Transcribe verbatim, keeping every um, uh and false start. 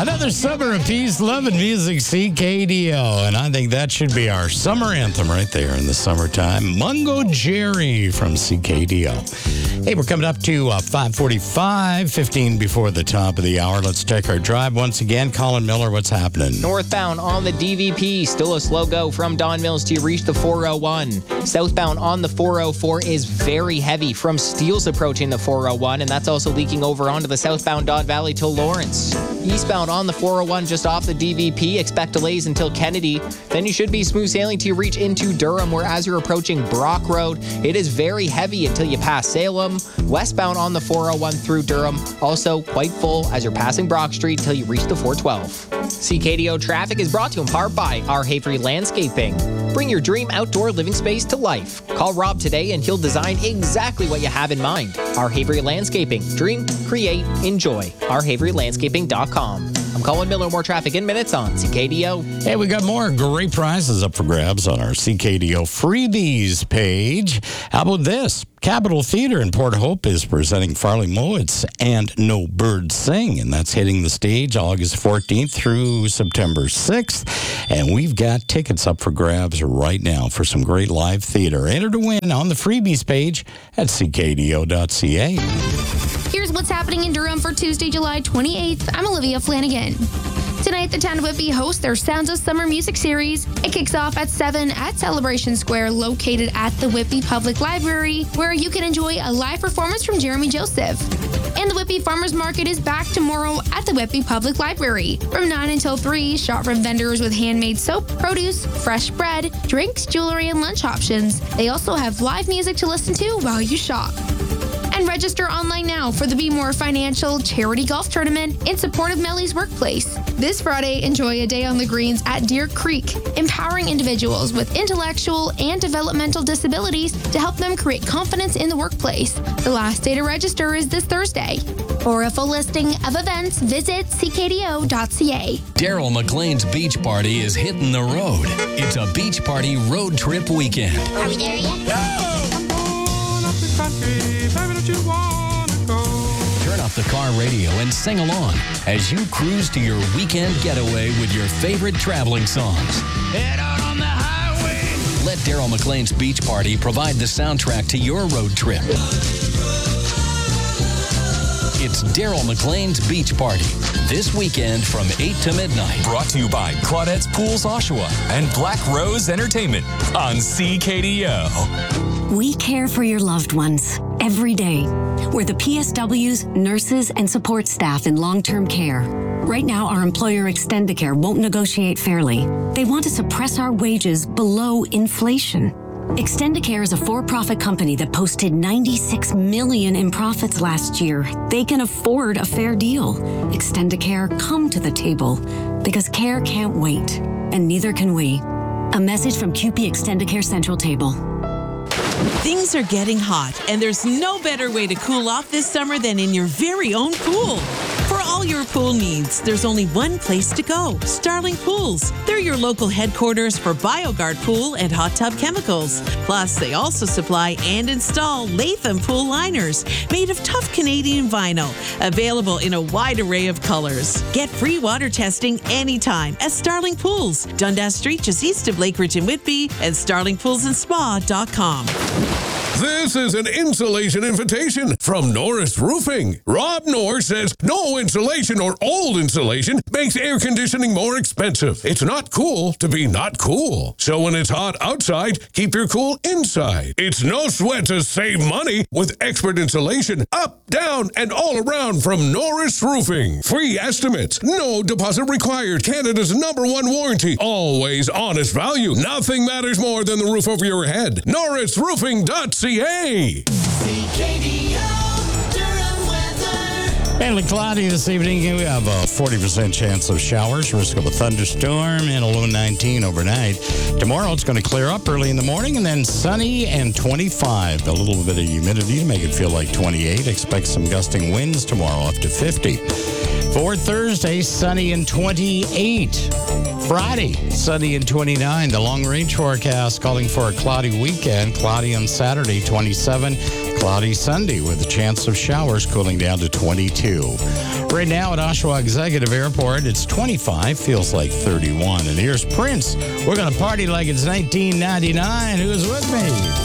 Another summer of peace, love, and music, C K D O. And I think that should be our summer anthem right there in the summertime. Mungo Jerry from C K D O. Hey, we're coming up to uh, five forty-five, fifteen before the top of the hour. Let's check our drive once again. Colin Miller, what's happening? Northbound on the D V P, still a slow go from Don Mills to reach the four oh one. Southbound on the four oh four is very heavy from Steeles approaching the four oh one, and that's also leaking over onto the southbound Don Valley to Lawrence. Eastbound on the four oh one just off the D V P, expect delays until Kennedy. Then you should be smooth sailing to reach into Durham, where as you're approaching Brock Road, it is very heavy until you pass Salem. Westbound on the four oh one through Durham, also quite full as you're passing Brock Street till you reach the four twelve. C K D O traffic is brought to you in part by Our Havery Landscaping. Bring your dream outdoor living space to life. Call Rob today and he'll design exactly what you have in mind. Our Havery Landscaping. Dream, create, enjoy. our havery landscaping dot com. I'm Colin Miller. More traffic in minutes on C K D O. Hey, we got more great prizes up for grabs on our C K D O freebies page. How about this? Capitol Theater in Port Hope is presenting Farley Mowitz and No Birds Sing, and that's hitting the stage August fourteenth through September sixth. And we've got tickets up for grabs right now for some great live theater. Enter to win on the freebies page at c k d o dot c a. Here's what's happening in Durham for Tuesday, July twenty-eighth. I'm Olivia Flanagan. Tonight, the town of Whitby hosts their Sounds of Summer music series. It kicks off at seven at Celebration Square, located at the Whitby Public Library, where you can enjoy a live performance from Jeremy Joseph. And the Whitby Farmers Market is back tomorrow at the Whitby Public Library. From nine until three, shop from vendors with handmade soap, produce, fresh bread, drinks, jewelry, and lunch options. They also have live music to listen to while you shop. And register online now for the Be More Financial Charity Golf Tournament in support of Melly's Workplace. This Friday, enjoy a day on the greens at Deer Creek, empowering individuals with intellectual and developmental disabilities to help them create confidence in the workplace. The last day to register is this Thursday. For a full listing of events, visit c k d o dot c a. Daryl McLean's beach party is hitting the road. It's a beach party road trip weekend. Are we there yet? No! Turn up the car radio and sing along as you cruise to your weekend getaway with your favorite traveling songs. Head out on the highway. Let Daryl McLean's beach party provide the soundtrack to your road trip. It's Daryl McLean's beach party this weekend from eight to midnight. Brought to you by Claudette's Pools Oshawa and Black Rose Entertainment on C K D O. We care for your loved ones every day. We're the P S Ws, nurses, and support staff in long-term care. Right now, our employer Extendicare won't negotiate fairly. They want to suppress our wages below inflation. Extendicare is a for-profit company that posted ninety-six million dollars in profits last year. They can afford a fair deal. Extendicare, come to the table, because care can't wait, and neither can we. A message from Q P Extendicare Central Table. Things are getting hot, and there's no better way to cool off this summer than in your very own pool. For all your pool needs, there's only one place to go, Starling Pools. They're your local headquarters for BioGuard Pool and hot tub chemicals. Plus, they also supply and install Latham pool liners made of tough Canadian vinyl, available in a wide array of colors. Get free water testing anytime at Starling Pools, Dundas Street, just east of Lakeridge in Whitby, and starling pools and spa dot com. This is an insulation invitation from Norris Roofing. Rob Norris says no insulation or old insulation makes air conditioning more expensive. It's not cool to be not cool. So when it's hot outside, keep your cool inside. It's no sweat to save money with expert insulation up, down, and all around from Norris Roofing. Free estimates, no deposit required. Canada's number one warranty. Always honest value. Nothing matters more than the roof over your head. norris roofing dot c a. C K D O Durham weather. Mainly cloudy this evening. We have a forty percent chance of showers, risk of a thunderstorm, and a low nineteen overnight. Tomorrow it's going to clear up early in the morning, and then sunny and twenty-five. A little bit of humidity to make it feel like twenty-eight. Expect some gusting winds tomorrow up to fifty. For Thursday, sunny and twenty-eight. Friday, sunny and twenty-nine. The long range forecast calling for a cloudy weekend. Cloudy on Saturday, twenty-seven. Cloudy Sunday with a chance of showers, cooling down to twenty-two. Right now at Oshawa Executive Airport, it's twenty-five, feels like thirty-one. And here's Prince. We're going to party like it's nineteen ninety-nine. Who's with me?